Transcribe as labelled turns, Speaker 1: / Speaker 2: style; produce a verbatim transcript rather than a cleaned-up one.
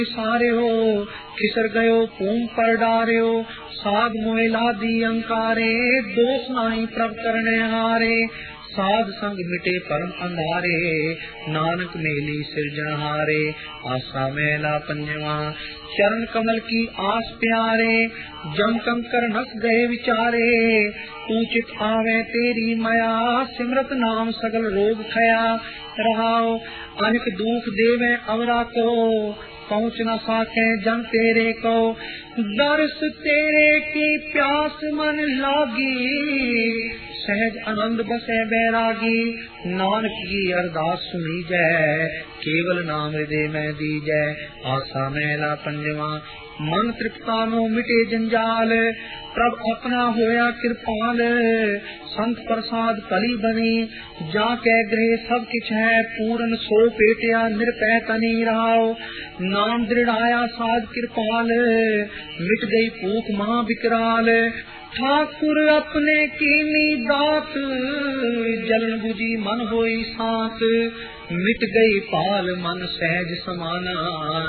Speaker 1: सारे हो खिसर गयो पूम पर डार्यो साध मोहिला दी अंकारे दोष नाई प्रभ करने हारे साध संग मिटे परम अंधारे नानक मेली सिरजनहारे आशा मेला पंजवा चरण कमल की आस प्यारे जम कंकर नस गए विचारे तू चित आवे तेरी माया सिमरत नाम सगल रोग खया रहाओ अनेक दुख देवे अवरा को पहुँच न साके जन तेरे को दर्श तेरे की प्यास मन लागी सहज आनंद बसे बैरागी नानक की अरदास सुनी जय केवल नाम हृदय में दी जय आशा मेला पंजवा मन तृप्तानो मिटे जंजाल प्रभ अपना होया कृपाल संत प्रसाद पली बनी जाके गृह सब किछ है पूर्ण सो पेटिया निरपै तनी रहाओ नाम दृढ़ाया साध कृपाल मिट गई भूख महा विकराल ठाकुर अपने कीनी दात जलन बुझी मन होई सात मिट गई पाल मन सहज समाना